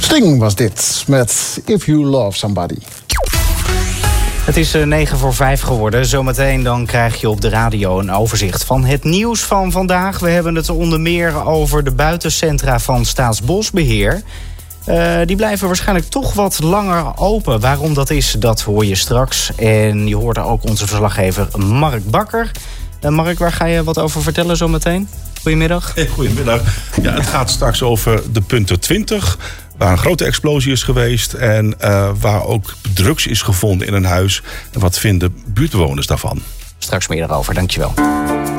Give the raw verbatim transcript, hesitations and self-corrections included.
Sting was dit met If You Love Somebody. Het is negen voor vijf geworden. Zometeen dan krijg je op de radio een overzicht van het nieuws van vandaag. We hebben het onder meer over de buitencentra van Staatsbosbeheer. Uh, die blijven waarschijnlijk toch wat langer open. Waarom dat is, dat hoor je straks. En je hoort er ook onze verslaggever Mark Bakker. Uh, Mark, waar ga je wat over vertellen zometeen? Goedemiddag. Hey, goedemiddag. Ja, het gaat straks over de punten twintig... waar een grote explosie is geweest en uh, waar ook drugs is gevonden in een huis. En wat vinden buurtbewoners daarvan? Straks meer daarover, dankjewel.